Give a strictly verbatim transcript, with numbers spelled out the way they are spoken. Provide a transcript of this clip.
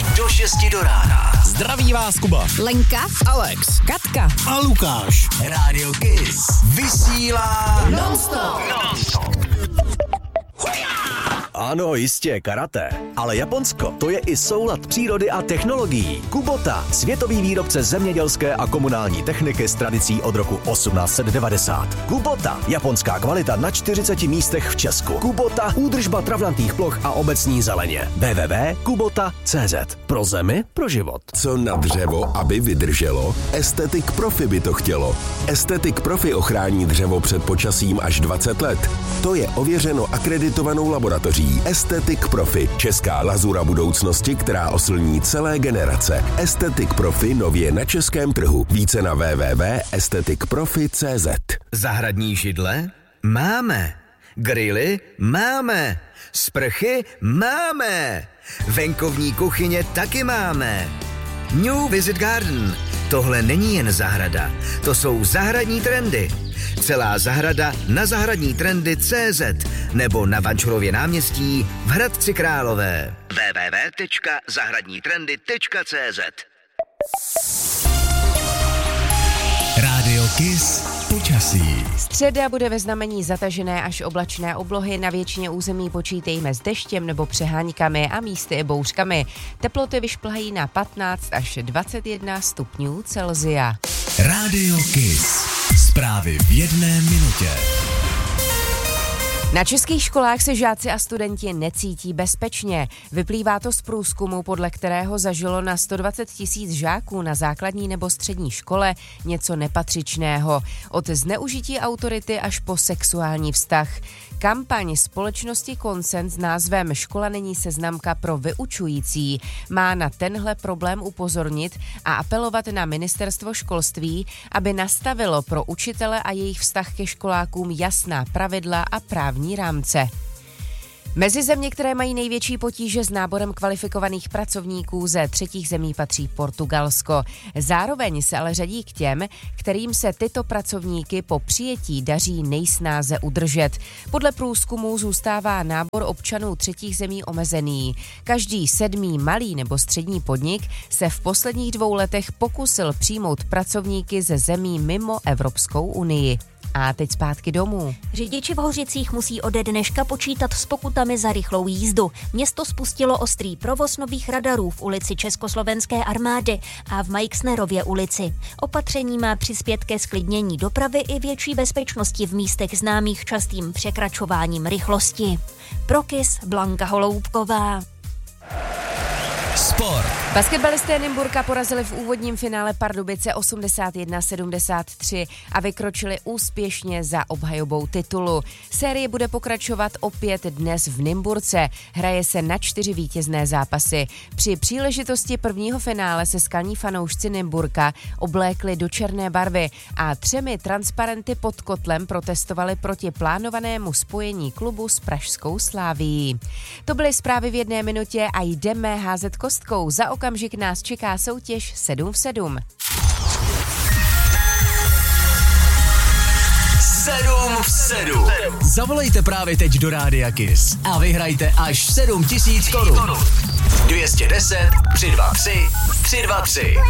Až do šesti do rána. Zdraví vás Kuba, Lenka, Alex, Katka a Lukáš. Rádio Kiss vysílá non-stop. non-stop. Ano, jistě, karate. Ale Japonsko, to je i soulad přírody a technologií. Kubota, světový výrobce zemědělské a komunální techniky s tradicí od roku osmnáct set devadesát. Kubota, japonská kvalita na čtyřiceti místech v Česku. Kubota, údržba travnatých ploch a obecní zeleně. w w w tečka kubota tečka c z. Pro zemi, pro život. Co na dřevo, aby vydrželo? Aesthetic Profi by to chtělo. Aesthetic Profi ochrání dřevo před počasím až dvacet let. To je ověřeno akreditovanou laboratoří Aesthetic Profi, česká lazura budoucnosti, která oslní celé generace. Aesthetic Profi nově na českém trhu. Více na w w w tečka aesthetic profi tečka c z. Zahradní židle? Máme. Grily? Máme. Sprchy? Máme. Venkovní kuchyně taky máme. New Visit Garden. Tohle není jen zahrada, to jsou zahradní trendy. Celá zahrada na zahradní trendy tečka cé zet nebo na Vančurově náměstí v Hradci Králové. w w w tečka zahradní trendy tečka cé zet. Rádio Kiss počasí. Středa bude ve znamení zatažené až oblačné oblohy, na většině území počítejme s deštěm nebo přeháňkami a místy i bouřkami. Teploty vyšplhají na patnáct až dvacet jedna stupňů Celsia. Rádio Kiss. Zprávy v jedné minutě. Na českých školách se žáci a studenti necítí bezpečně. Vyplývá to z průzkumu, podle kterého zažilo na sto dvacet tisíc žáků na základní nebo střední škole něco nepatřičného. Od zneužití autority až po sexuální vztah. Kampaň společnosti Consent s názvem Škola není seznamka pro vyučující má na tenhle problém upozornit a apelovat na ministerstvo školství, aby nastavilo pro učitele a jejich vztah ke školákům jasná pravidla a právní rámce. Mezi země, které mají největší potíže s náborem kvalifikovaných pracovníků ze třetích zemí, patří Portugalsko. Zároveň se ale řadí k těm, kterým se tyto pracovníky po přijetí daří nejsnáze udržet. Podle průzkumu zůstává nábor občanů třetích zemí omezený. Každý sedmý malý nebo střední podnik se v posledních dvou letech pokusil přijmout pracovníky ze zemí mimo Evropskou unii. A teď zpátky domů. Řidiči v Hořicích musí ode dneška počítat s pokutami za rychlou jízdu. Město spustilo ostrý provoz nových radarů v ulici Československé armády a v Majksnerově ulici. Opatření má přispět ke zklidnění dopravy i větší bezpečnosti v místech známých častým překračováním rychlosti. Pro Kiss Blanka Holoubková. Sport. Basketbalisté Nymburka porazili v úvodním finále Pardubice osmdesát jedna sedmdesát tři a vykročili úspěšně za obhajobou titulu. Série bude pokračovat opět dnes v Nymburce. Hraje se na čtyři vítězné zápasy. Při příležitosti prvního finále se skalní fanoušci Nymburka oblékli do černé barvy a třemi transparenty pod kotlem protestovali proti plánovanému spojení klubu s pražskou Slavií. To byly zprávy v jedné minutě a jdeme házet kostkou. Za okamžik nás čeká soutěž sedm v sedm. sedm v sedm. Zavolejte právě teď do Rádia Kiss a vyhrajte až sedm tisíc korun. dvě stě deset, tři sta dvacet tři, tři sta dvacet tři.